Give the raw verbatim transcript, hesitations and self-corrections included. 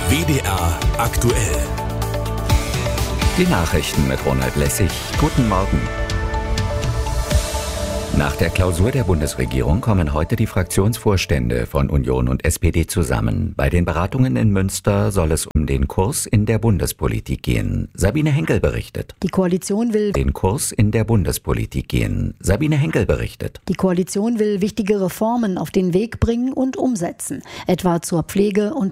W D R aktuell. Die Nachrichten mit Ronald Lessig. Guten Morgen. Nach der Klausur der Bundesregierung kommen heute die Fraktionsvorstände von Union und S P D zusammen. Bei den Beratungen in Münster soll es um den Kurs in der Bundespolitik gehen. Sabine Henkel berichtet. Die Koalition will den Kurs in der Bundespolitik gehen. Sabine Henkel berichtet. Die Koalition will wichtige Reformen auf den Weg bringen und umsetzen, etwa zur Pflege- und